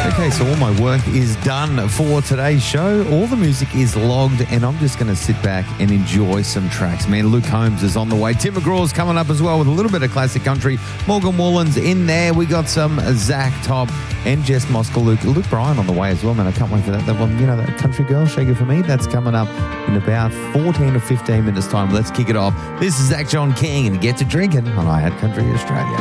Okay, so all my work is done for today's show. All the music is logged, and I'm just going to sit back and enjoy some tracks. Man, Luke Combs is on the way. Tim McGraw's coming up as well with a little bit of classic country. Morgan Wallen's in there. We got some Zach Top and Jess Mosker. Luke Bryan on the way as well, man. I can't wait for that. That one, you know, that country girl, Shake It For Me. That's coming up in about 14 or 15 minutes time. Let's kick it off. This is Zach John King and Get to Drinking on I Had Country Australia.